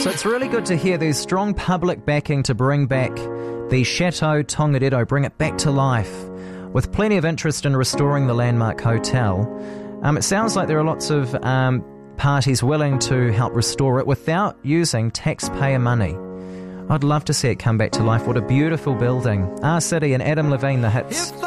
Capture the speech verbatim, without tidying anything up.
So it's really good to hear there's strong public backing to bring back the Chateau Tongariro, bring it back to life, with plenty of interest in restoring the landmark hotel. Um, it sounds like there are lots of um, parties willing to help restore it without using taxpayer money. I'd love to see it come back to life. What a beautiful building. Our City and Adam Levine, the hits.